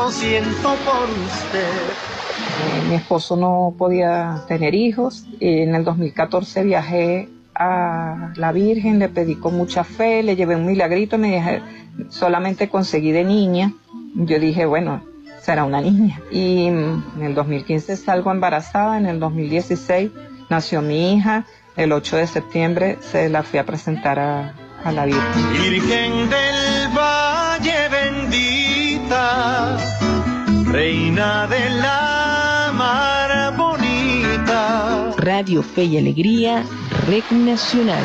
lo siento por usted. Mi esposo no podía tener hijos. En el 2014 viajé a la Virgen, le pedí con mucha fe, le llevé un milagrito, me dije, solamente conseguí de niña. Yo dije, bueno, será una niña. Y en el 2015 salgo embarazada, en el 2016 nació mi hija, el 8 de septiembre se la fui a presentar a la Virgen. Virgen del Valle bendita, reina de la mar bonita. Radio Fe y Alegría, Red Nacional.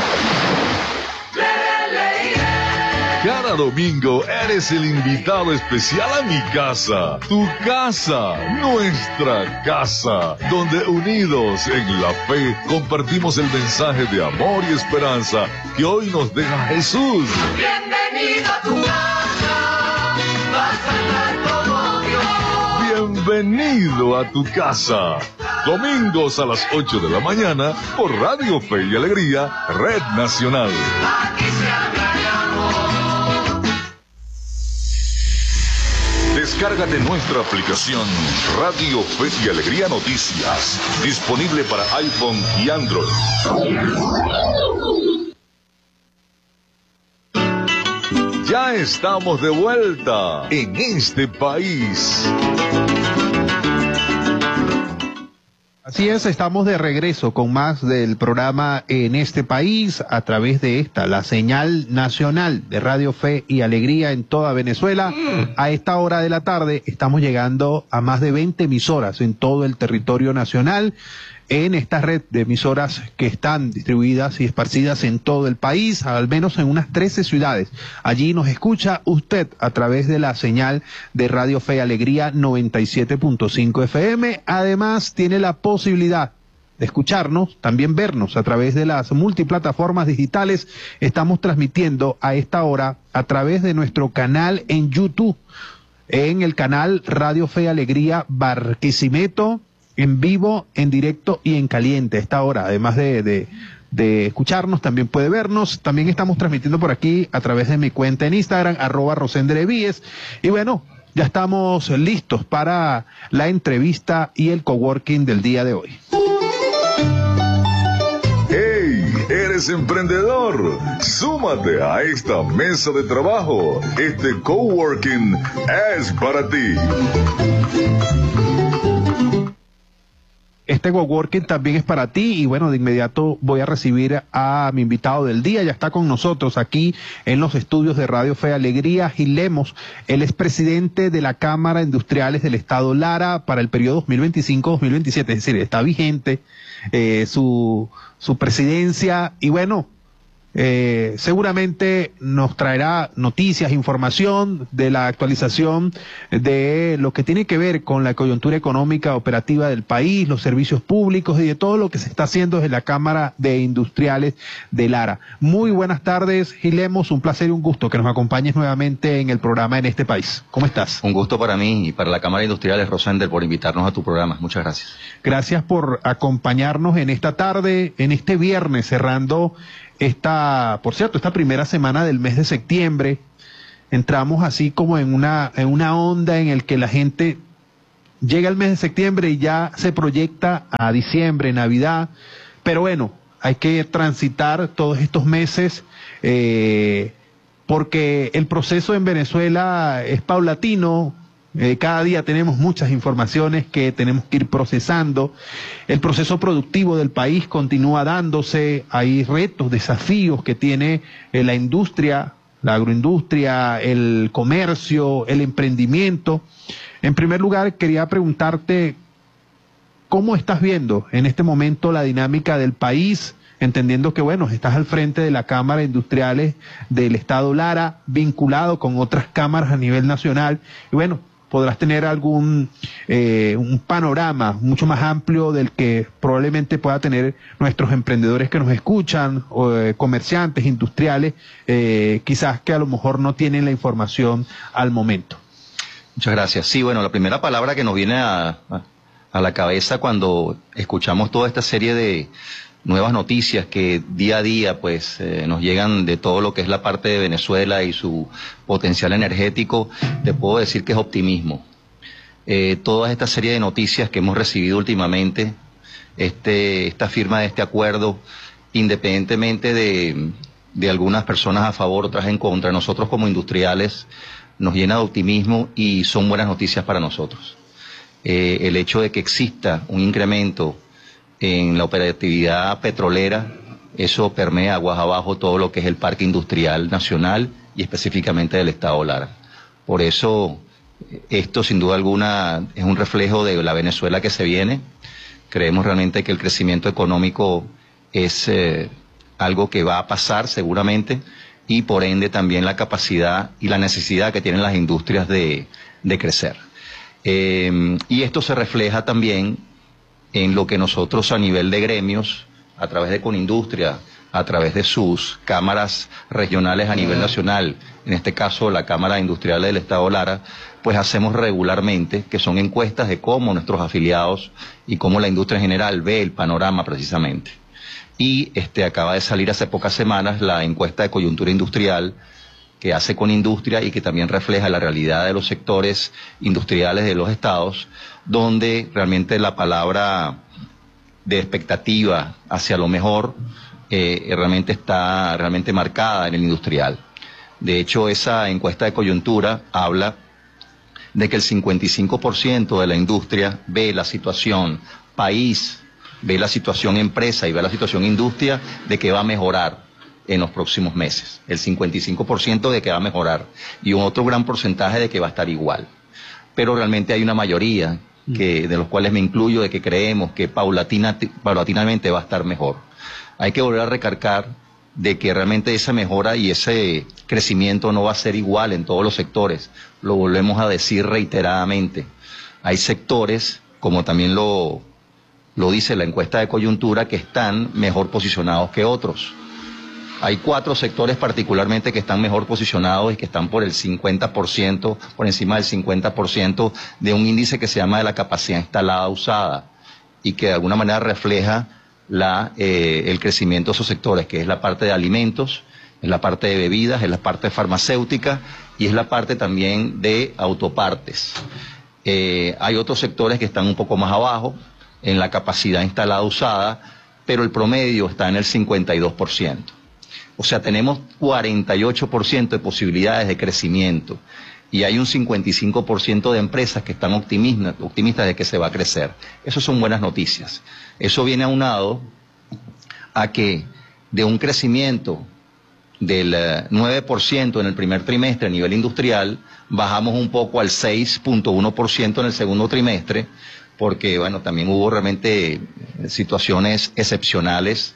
Cada domingo eres el invitado especial a mi casa, tu casa, nuestra casa, donde unidos en la fe compartimos el mensaje de amor y esperanza que hoy nos deja Jesús. Bienvenido a tu casa, vas a estar como Dios. Bienvenido a tu casa. Domingos a las 8 de la mañana por Radio Fe y Alegría, Red Nacional. Aquí se habla de amor. Descárgate nuestra aplicación Radio Fe y Alegría Noticias, disponible para iPhone y Android. Ya estamos de vuelta en este país. Así es, estamos de regreso con más del programa En este país a través de la señal nacional de Radio Fe y Alegría en toda Venezuela. A esta hora de la tarde estamos llegando a más de 20 emisoras en todo el territorio nacional, en esta red de emisoras que están distribuidas y esparcidas en todo el país, al menos en unas 13 ciudades. Allí nos escucha usted a través de la señal de Radio Fe y Alegría 97.5 FM. Además, tiene la posibilidad de escucharnos, también vernos a través de las multiplataformas digitales. Estamos transmitiendo a esta hora a través de nuestro canal en YouTube, en el canal Radio Fe y Alegría Barquisimeto, en vivo, en directo y en caliente. A esta hora, además de escucharnos, también puede vernos. También estamos transmitiendo por aquí a través de mi cuenta en Instagram, @rosendelevíes. Y bueno, ya estamos listos para la entrevista y el coworking del día de hoy. ¡Hey! ¿Eres emprendedor? Súmate a esta mesa de trabajo. Este coworking es para ti. Este coworking también es para ti y bueno, de inmediato voy a recibir a mi invitado del día. Ya está con nosotros aquí en los estudios de Radio Fe y Alegría, Gil Lemos. Él es presidente de la Cámara de Industriales del Estado Lara para el periodo 2025-2027, es decir, está vigente su presidencia y bueno, seguramente nos traerá noticias, información de la actualización de lo que tiene que ver con la coyuntura económica operativa del país, los servicios públicos y de todo lo que se está haciendo desde la Cámara de Industriales de Lara. Muy buenas tardes, Gil Lemos, un placer y un gusto que nos acompañes nuevamente en el programa En este país. ¿Cómo estás? Un gusto para mí y para la Cámara de Industriales, Rosender, por invitarnos a tu programa. Muchas gracias. Gracias por acompañarnos en esta tarde, en este viernes, cerrando esta primera semana del mes de septiembre. Entramos así como en una onda en el que la gente llega el mes de septiembre y ya se proyecta a diciembre, Navidad, pero bueno, hay que transitar todos estos meses porque el proceso en Venezuela es paulatino. Cada día tenemos muchas informaciones que tenemos que ir procesando. El proceso productivo del país continúa dándose. Hay retos, desafíos que tiene la industria, la agroindustria, el comercio, el emprendimiento. En primer lugar, quería preguntarte, ¿cómo estás viendo en este momento la dinámica del país? Entendiendo que, bueno, estás al frente de la Cámara de Industriales del Estado Lara, vinculado con otras cámaras a nivel nacional. Y bueno, podrás tener un panorama mucho más amplio del que probablemente pueda tener nuestros emprendedores que nos escuchan, o comerciantes, industriales, quizás que a lo mejor no tienen la información al momento. Muchas gracias. Sí, bueno, la primera palabra que nos viene a a la cabeza cuando escuchamos toda esta serie de nuevas noticias que día a día pues nos llegan de todo lo que es la parte de Venezuela y su potencial energético. Te puedo decir que es optimismo. Toda esta serie de noticias que hemos recibido últimamente, esta firma de este acuerdo, independientemente de algunas personas a favor, otras en contra, nosotros como industriales nos llena de optimismo y son buenas noticias para nosotros. El hecho de que exista un incremento en la operatividad petrolera, eso permea aguas abajo todo lo que es el parque industrial nacional y específicamente del Estado Lara. Por eso, esto sin duda alguna es un reflejo de la Venezuela que se viene. Creemos realmente que el crecimiento económico es algo que va a pasar seguramente y por ende también la capacidad y la necesidad que tienen las industrias de crecer. Y esto se refleja también en lo que nosotros a nivel de gremios, a través de Conindustria, a través de sus cámaras regionales a nivel nacional, en este caso la Cámara Industrial del Estado Lara, pues hacemos regularmente, que son encuestas de cómo nuestros afiliados y cómo la industria en general ve el panorama precisamente. Y acaba de salir hace pocas semanas la encuesta de coyuntura industrial que hace Conindustria y que también refleja la realidad de los sectores industriales de los estados, donde realmente la palabra de expectativa hacia lo mejor realmente está realmente marcada en el industrial. De hecho, esa encuesta de coyuntura habla de que el 55% de la industria ve la situación país, ve la situación empresa y ve la situación industria de que va a mejorar en los próximos meses. El 55% de que va a mejorar y un otro gran porcentaje de que va a estar igual. Pero realmente hay una mayoría de los cuales me incluyo, de que creemos que paulatinamente va a estar mejor. Hay que volver a recalcar de que realmente esa mejora y ese crecimiento no va a ser igual en todos los sectores. Lo volvemos a decir reiteradamente. Hay sectores, como también lo dice la encuesta de coyuntura, que están mejor posicionados que otros. Hay 4 sectores particularmente que están mejor posicionados y que están por el 50%, por encima del 50% de un índice que se llama de la capacidad instalada usada y que de alguna manera refleja el crecimiento de esos sectores, que es la parte de alimentos, es la parte de bebidas, es la parte farmacéutica y es la parte también de autopartes. Hay otros sectores que están un poco más abajo en la capacidad instalada usada, pero el promedio está en el 52%. O sea, tenemos 48% de posibilidades de crecimiento y hay un 55% de empresas que están optimistas de que se va a crecer. Eso son buenas noticias. Eso viene aunado a que de un crecimiento del 9% en el primer trimestre a nivel industrial, bajamos un poco al 6.1% en el segundo trimestre, porque bueno, también hubo realmente situaciones excepcionales,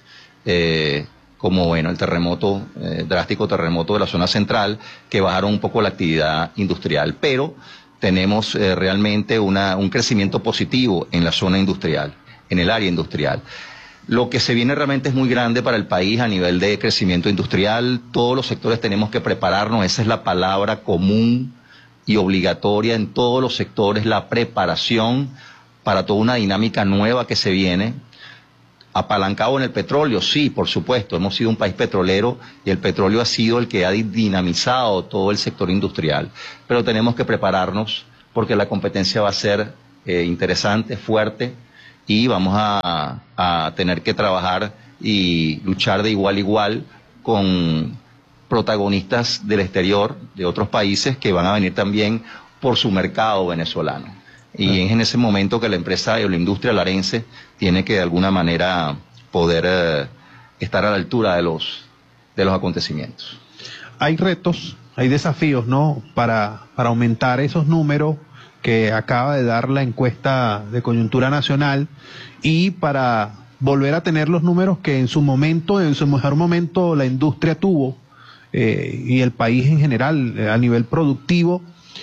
como bueno, el terremoto, drástico terremoto de la zona central, que bajaron un poco la actividad industrial, pero tenemos realmente un crecimiento positivo en la zona industrial, en el área industrial. Lo que se viene realmente es muy grande para el país a nivel de crecimiento industrial. Todos los sectores tenemos que prepararnos, esa es la palabra común y obligatoria en todos los sectores, la preparación para toda una dinámica nueva que se viene. Apalancado en el petróleo, sí, por supuesto, hemos sido un país petrolero y el petróleo ha sido el que ha dinamizado todo el sector industrial, pero tenemos que prepararnos porque la competencia va a ser interesante, fuerte, y vamos a tener que trabajar y luchar de igual a igual con protagonistas del exterior, de otros países que van a venir también por su mercado venezolano. Y es en ese momento que la empresa o la industria larense tiene que de alguna manera poder estar a la altura de los acontecimientos. Hay retos, hay desafíos, ¿no?, para aumentar esos números que acaba de dar la encuesta de coyuntura nacional y para volver a tener los números que en su momento, en su mejor momento, la industria tuvo y el país en general a nivel productivo.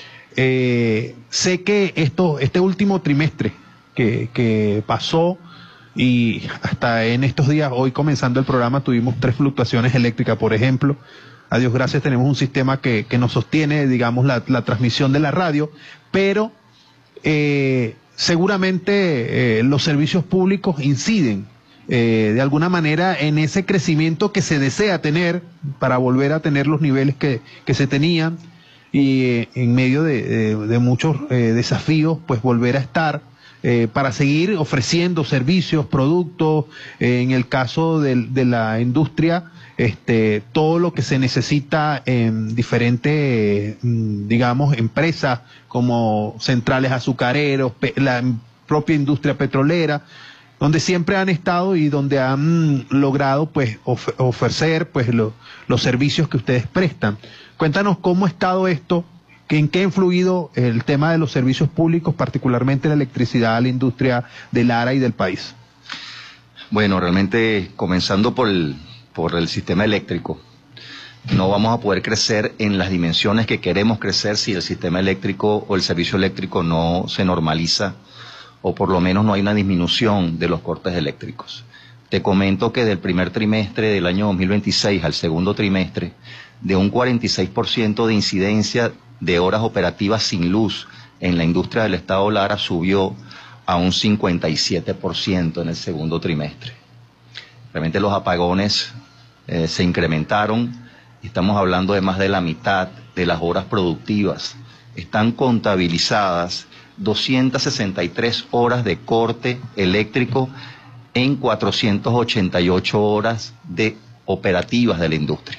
Sé que este último trimestre que pasó y hasta en estos días, hoy comenzando el programa, tuvimos 3 fluctuaciones eléctricas, por ejemplo. A Dios gracias tenemos un sistema que nos sostiene, digamos, la transmisión de la radio, pero seguramente los servicios públicos inciden de alguna manera en ese crecimiento que se desea tener para volver a tener los niveles que se tenían y en medio de muchos desafíos, pues volver a estar para seguir ofreciendo servicios, productos, en el caso de la industria, todo lo que se necesita en diferentes, digamos, empresas como centrales azucareros, la propia industria petrolera, donde siempre han estado y donde han logrado pues ofrecer pues los servicios que ustedes prestan. Cuéntanos cómo ha estado esto, en qué ha influido el tema de los servicios públicos, particularmente la electricidad a la industria de Lara y del país. Bueno, realmente comenzando por el sistema eléctrico, no vamos a poder crecer en las dimensiones que queremos crecer si el sistema eléctrico o el servicio eléctrico no se normaliza, o por lo menos no hay una disminución de los cortes eléctricos. Te comento que del primer trimestre del año 2026 al segundo trimestre, de un 46% de incidencia de horas operativas sin luz en la industria del estado Lara subió a un 57% en el segundo trimestre. Realmente los apagones se incrementaron, estamos hablando de más de la mitad de las horas productivas. Están contabilizadas 263 horas de corte eléctrico en 488 horas de operativas de la industria.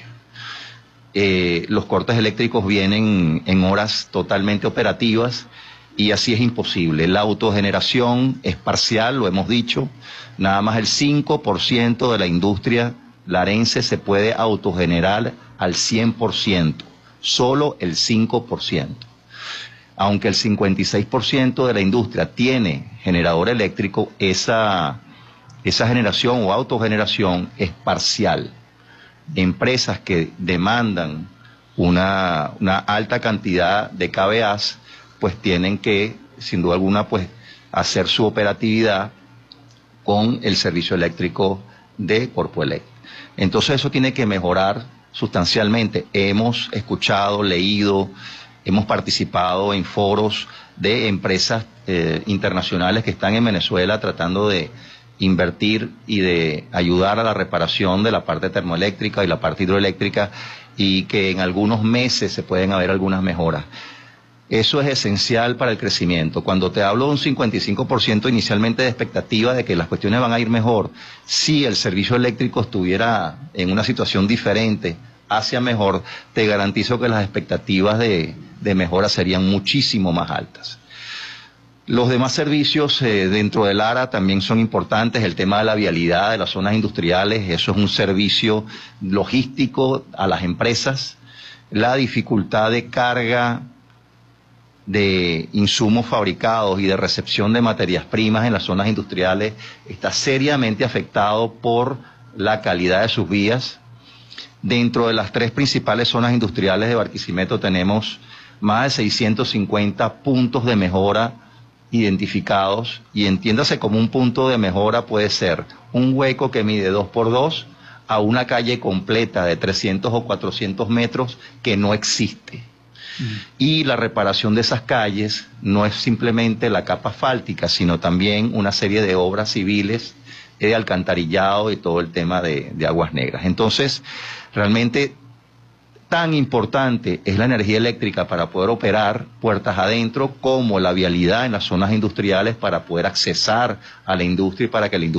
Los cortes eléctricos vienen en horas totalmente operativas y así es imposible. La autogeneración es parcial, lo hemos dicho, nada más el 5% de la industria larense se puede autogenerar al 100%, solo el 5%. Aunque el 56% de la industria tiene generador eléctrico, esa generación o autogeneración es parcial. Empresas que demandan una alta cantidad de kVA, pues tienen que, sin duda alguna, pues hacer su operatividad con el servicio eléctrico de Corpoelec. Entonces eso tiene que mejorar sustancialmente. Hemos escuchado, leído, hemos participado en foros de empresas internacionales que están en Venezuela tratando de invertir y de ayudar a la reparación de la parte termoeléctrica y la parte hidroeléctrica, y que en algunos meses se pueden haber algunas mejoras. Eso es esencial para el crecimiento. Cuando te hablo de un 55% inicialmente de expectativa de que las cuestiones van a ir mejor, si el servicio eléctrico estuviera en una situación diferente, hacia mejor, te garantizo que las expectativas de mejora serían muchísimo más altas. Los demás servicios dentro del ARA también son importantes. El tema de la vialidad de las zonas industriales, eso es un servicio logístico a las empresas. La dificultad de carga de insumos fabricados y de recepción de materias primas en las zonas industriales está seriamente afectado por la calidad de sus vías. Dentro de las 3 principales zonas industriales de Barquisimeto tenemos más de 650 puntos de mejora identificados, y entiéndase como un punto de mejora puede ser un hueco que mide 2x2 a una calle completa de 300 o 400 metros que no existe. Y la reparación de esas calles no es simplemente la capa asfáltica, sino también una serie de obras civiles de alcantarillado y todo el tema de aguas negras. Entonces, realmente tan importante es la energía eléctrica para poder operar puertas adentro, como la vialidad en las zonas industriales para poder accesar a la industria y para que la industria